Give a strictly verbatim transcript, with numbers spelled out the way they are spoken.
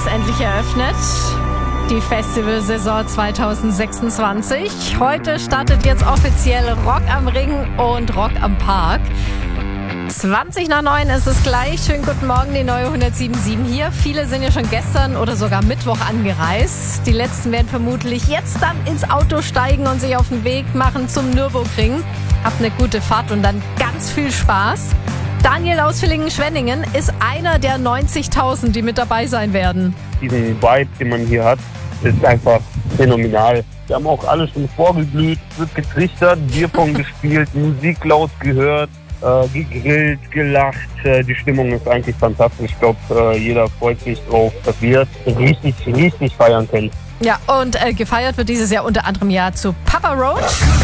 ist endlich eröffnet. Die Festivalsaison zwanzig sechsundzwanzig. Heute startet jetzt offiziell Rock am Ring und Rock am Park. zwanzig nach neun ist es gleich. Schönen guten Morgen, die neue hundertsieben Komma sieben hier. Viele sind ja schon gestern oder sogar Mittwoch angereist. Die letzten werden vermutlich jetzt dann ins Auto steigen und sich auf den Weg machen zum Nürburgring. Habt eine gute Fahrt und dann ganz viel Spaß. Daniel aus Villingen-Schwenningen ist einer der neunzigtausend, die mit dabei sein werden. Diesen Vibe, den man hier hat, ist einfach phänomenal. Wir haben auch alle schon vorgeglüht, wird getrichtert, Bierpong gespielt, Musik laut gehört, äh, gegrillt, gelacht. Äh, die Stimmung ist eigentlich fantastisch. Ich glaube, äh, jeder freut sich drauf, dass wir es richtig, richtig feiern können. Ja, und äh, gefeiert wird dieses Jahr unter anderem ja zu Papa Roach.